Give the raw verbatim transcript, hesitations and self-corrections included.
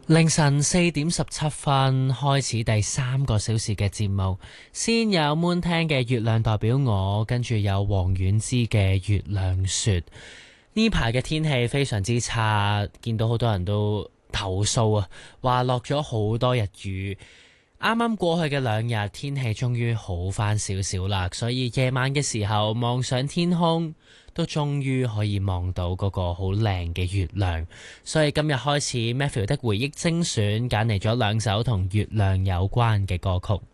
凌晨四點十七分開始第三個小時嘅節目，先有 Moon 聽嘅月亮代表我，跟住有黃婉之嘅月亮說。呢排嘅天氣非常之差，見到好多人都投訴啊，話落咗好多日雨。啱啱過去嘅兩日天氣終於好返少少啦，所以夜晚嘅時候望上天空都終於可以望到嗰個好靚嘅月亮。所以今日開始 Matthew 的回憶精選揀嚟咗兩首同月亮有關嘅歌曲。